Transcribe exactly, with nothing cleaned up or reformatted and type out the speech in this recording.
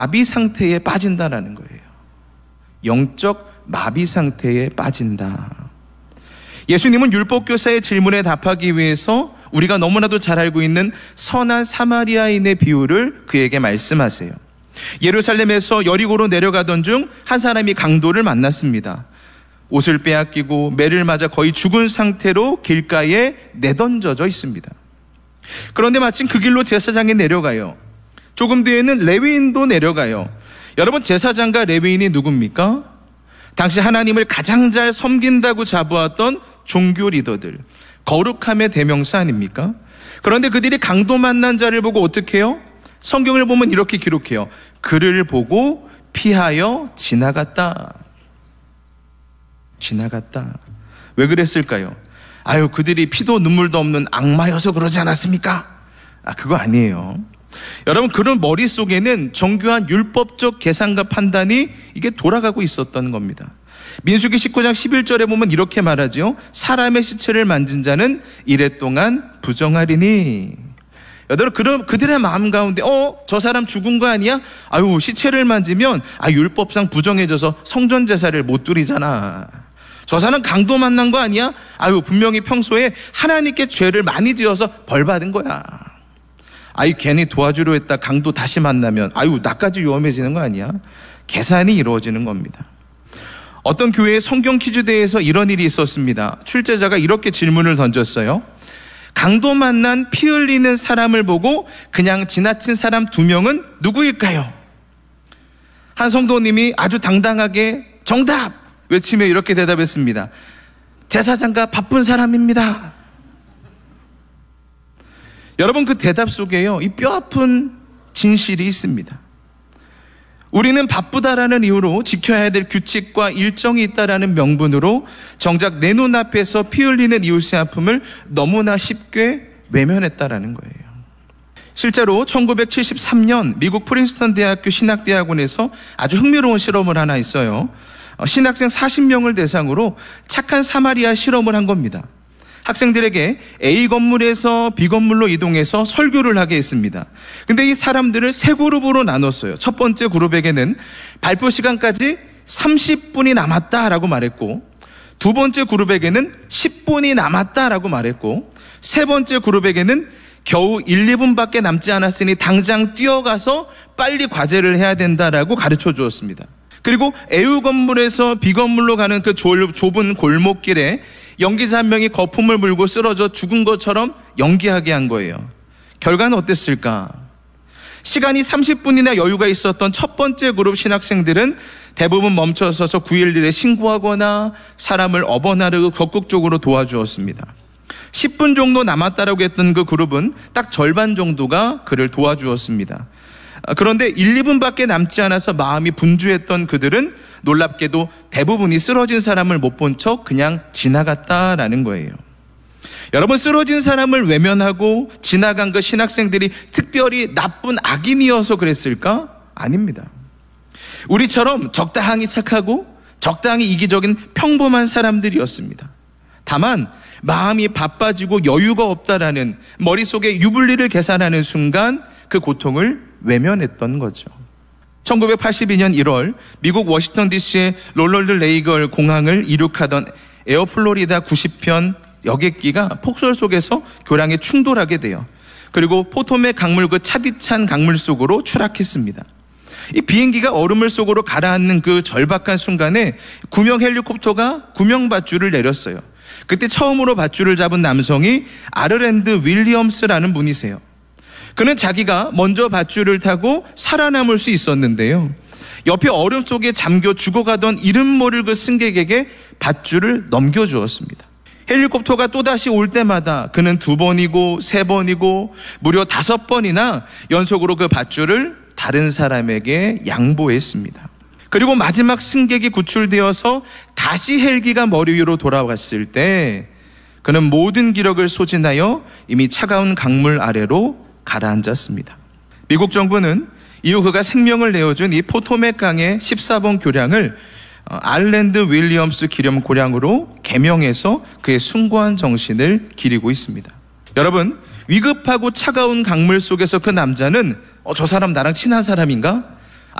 마비 상태에 빠진다라는 거예요. 영적 마비 상태에 빠진다. 예수님은 율법교사의 질문에 답하기 위해서 우리가 너무나도 잘 알고 있는 선한 사마리아인의 비유를 그에게 말씀하세요. 예루살렘에서 여리고로 내려가던 중 한 사람이 강도를 만났습니다. 옷을 빼앗기고 매를 맞아 거의 죽은 상태로 길가에 내던져져 있습니다. 그런데 마침 그 길로 제사장이 내려가요. 조금 뒤에는 레위인도 내려가요. 여러분, 제사장과 레위인이 누굽니까? 당시 하나님을 가장 잘 섬긴다고 자부했던 종교 리더들, 거룩함의 대명사 아닙니까? 그런데 그들이 강도 만난 자를 보고 어떻게 해요? 성경을 보면 이렇게 기록해요. 그를 보고 피하여 지나갔다. 지나갔다. 왜 그랬을까요? 아유, 그들이 피도 눈물도 없는 악마여서 그러지 않았습니까? 아, 그거 아니에요. 여러분, 그런 머릿속에는 정교한 율법적 계산과 판단이 이게 돌아가고 있었던 겁니다. 민수기 십구 장 십일 절에 보면 이렇게 말하죠. 사람의 시체를 만진 자는 이래 동안 부정하리니. 여러분, 그런 그들의 마음 가운데 어, 저 사람 죽은 거 아니야? 아유, 시체를 만지면 아, 율법상 부정해져서 성전 제사를 못 드리잖아. 저 사람 강도 만난 거 아니야? 아유, 분명히 평소에 하나님께 죄를 많이 지어서 벌 받은 거야. 아유, 괜히 도와주려 했다 강도 다시 만나면 아유, 나까지 위험해지는 거 아니야? 계산이 이루어지는 겁니다. 어떤 교회의 성경 퀴즈대회에서 이런 일이 있었습니다. 출제자가 이렇게 질문을 던졌어요. 강도 만난 피 흘리는 사람을 보고 그냥 지나친 사람 두 명은 누구일까요? 한 성도님이 아주 당당하게 정답! 외치며 이렇게 대답했습니다. 제사장과 바쁜 사람입니다. 여러분, 그 대답 속에요, 이 뼈아픈 진실이 있습니다. 우리는 바쁘다라는 이유로 지켜야 될 규칙과 일정이 있다라는 명분으로 정작 내 눈앞에서 피 흘리는 이웃의 아픔을 너무나 쉽게 외면했다라는 거예요. 실제로 천구백칠십삼 년 미국 프린스턴 대학교 신학대학원에서 아주 흥미로운 실험을 하나 있어요. 신학생 사십 명을 대상으로 착한 사마리아 실험을 한 겁니다. 학생들에게 A 건물에서 B 건물로 이동해서 설교를 하게 했습니다. 근데 이 사람들을 세 그룹으로 나눴어요. 첫 번째 그룹에게는 발표 시간까지 삼십 분이 남았다라고 말했고, 두 번째 그룹에게는 십 분이 남았다라고 말했고, 세 번째 그룹에게는 겨우 일, 이 분밖에 남지 않았으니 당장 뛰어가서 빨리 과제를 해야 된다라고 가르쳐 주었습니다. 그리고 A 건물에서 B 건물로 가는 그 좁은 골목길에 연기자 한 명이 거품을 물고 쓰러져 죽은 것처럼 연기하게 한 거예요. 결과는 어땠을까? 시간이 삼십 분이나 여유가 있었던 첫 번째 그룹 신학생들은 대부분 멈춰서서 구일일에 신고하거나 사람을 업어나르고 적극적으로 도와주었습니다. 십 분 정도 남았다라고 했던 그 그룹은 딱 절반 정도가 그를 도와주었습니다. 그런데 일, 이 분밖에 남지 않아서 마음이 분주했던 그들은 놀랍게도 대부분이 쓰러진 사람을 못 본 척 그냥 지나갔다라는 거예요. 여러분, 쓰러진 사람을 외면하고 지나간 그 신학생들이 특별히 나쁜 악인이어서 그랬을까? 아닙니다. 우리처럼 적당히 착하고 적당히 이기적인 평범한 사람들이었습니다. 다만 마음이 바빠지고 여유가 없다라는, 머릿속에 유불리를 계산하는 순간 그 고통을 외면했던 거죠. 천구백팔십이 년 일월 미국 워싱턴 디씨의 롤럴드 레이걸 공항을 이륙하던 에어 플로리다 구십 편 여객기가 폭설 속에서 교량에 충돌하게 돼요. 그리고 포토맥 강물, 그 차디찬 강물 속으로 추락했습니다. 이 비행기가 얼음물 속으로 가라앉는 그 절박한 순간에 구명 헬리콥터가 구명 밧줄을 내렸어요. 그때 처음으로 밧줄을 잡은 남성이 아르랜드 윌리엄스라는 분이세요. 그는 자기가 먼저 밧줄을 타고 살아남을 수 있었는데요, 옆에 얼음 속에 잠겨 죽어가던 이름 모를 그 승객에게 밧줄을 넘겨주었습니다. 헬리콥터가 또다시 올 때마다 그는 두 번이고 세 번이고 무려 다섯 번이나 연속으로 그 밧줄을 다른 사람에게 양보했습니다. 그리고 마지막 승객이 구출되어서 다시 헬기가 머리 위로 돌아왔을 때 그는 모든 기력을 소진하여 이미 차가운 강물 아래로 가라앉았습니다. 미국 정부는 이후 그가 생명을 내어준 이 포토맥 강의 십사 번 교량을 아일랜드 윌리엄스 기념 고량으로 개명해서 그의 숭고한 정신을 기리고 있습니다. 여러분, 위급하고 차가운 강물 속에서 그 남자는 어, 저 사람 나랑 친한 사람인가?